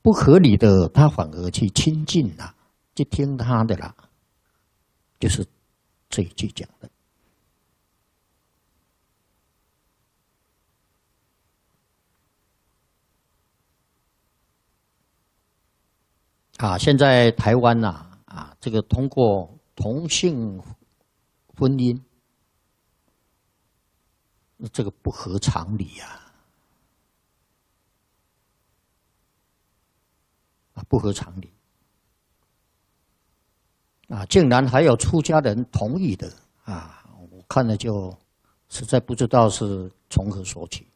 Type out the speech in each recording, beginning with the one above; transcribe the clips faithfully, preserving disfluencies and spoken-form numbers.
不合理的，他反而去亲近啦，去听他的啦，就是这一句讲的。啊，现在台湾呐、啊，啊，这个通过同性婚姻，这个不合常理呀、啊，啊，不合常理，啊，竟然还有出家人同意的啊，我看了就实在不知道是从何说起。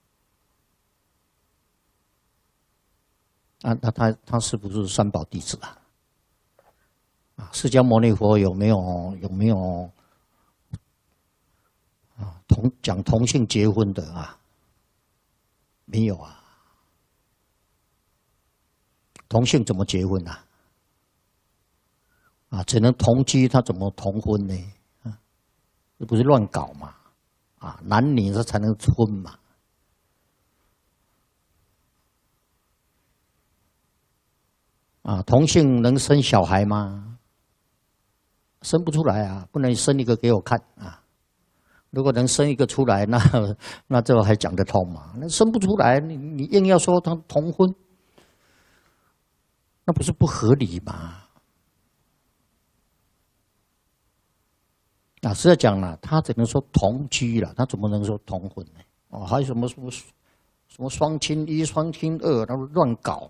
啊，那他他是不是三宝弟子啊？啊，释迦牟尼佛有没有有没有啊同讲同性结婚的啊？没有啊。同性怎么结婚啊？啊，只能同居，他怎么同婚呢？啊，这不是乱搞嘛？啊，男女他才能婚嘛。啊，同性能生小孩吗？生不出来啊，不能生一个给我看啊！如果能生一个出来，那那这还讲得通嘛？那生不出来，你你硬要说他同婚，那不是不合理吗？啊，实在讲了，他只能说同居了，他怎么能说同婚呢？哦，还有什么什么什么双亲一、双亲二，他们乱搞。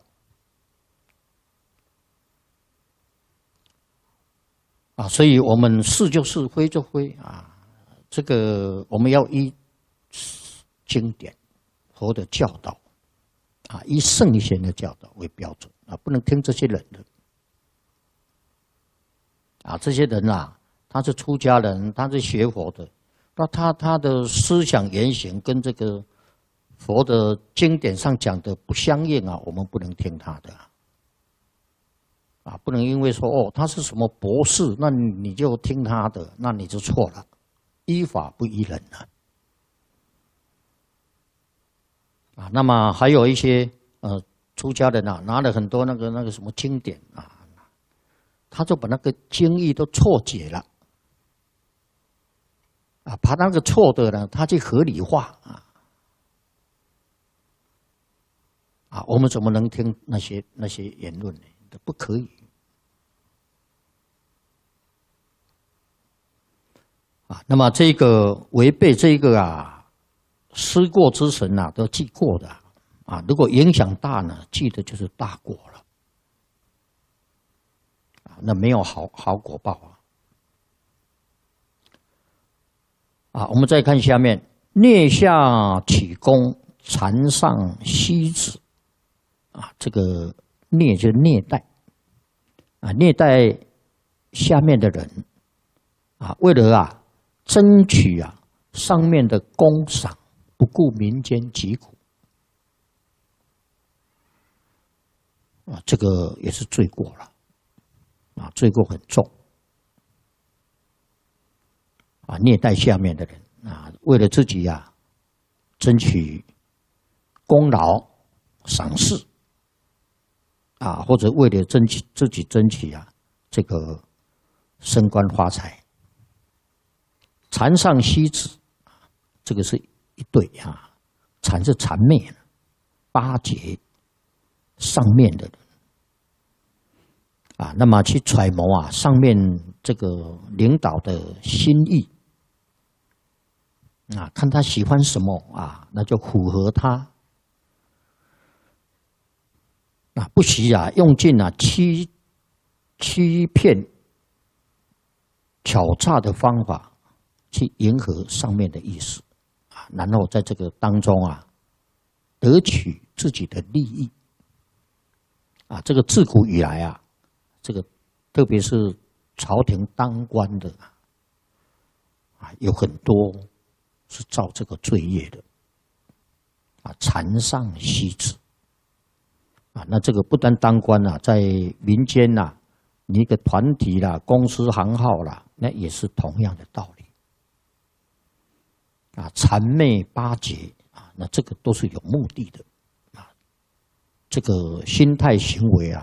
啊，所以我们是就是，非就非啊。这个我们要依经典佛的教导啊，依圣贤的教导为标准啊，不能听这些人的啊。这些人啊，他是出家人，他是学佛的，那他他的思想言行跟这个佛的经典上讲的不相应啊，我们不能听他的。啊，不能因为说哦他是什么博士，那你就听他的，那你就错了，依法不依人了。啊，那么还有一些呃出家人啊，拿了很多那个那个什么经典啊，他就把那个经义都错解了，啊，把那个错的呢，他去合理化啊，啊，我们怎么能听那些那些言论呢？不可以啊！那么这个违背这个啊，思过之神啊，都记过的啊。如果影响大呢，记的就是大过了啊，那没有好好果报啊。啊，我们再看下面，颞下起弓，禅上息止啊，这个。虐就是虐待啊，虐待下面的人啊，为了啊争取啊上面的功赏，不顾民间疾苦啊，这个也是罪过了啊，罪过很重啊，虐待下面的人啊，为了自己啊争取功劳赏识。啊，或者为了争取自己争取啊，这个升官发财，禅上息止，这个是一对啊，禅是谄媚，巴结上面的人啊，那么去揣摩啊上面这个领导的心意啊，看他喜欢什么啊，那就符合他。啊，不惜啊，用尽啊欺欺骗、巧诈的方法去迎合上面的意思啊，然后在这个当中啊，得取自己的利益啊。这个自古以来啊，这个特别是朝廷当官的啊，有很多是造这个罪业的啊，禅上息止。啊，那这个不单当官啊，在民间呐、啊，你一个团体啦、公司行号啦，那也是同样的道理。啊，谄媚巴结啊，那这个都是有目的的啊， 这个心态行为啊，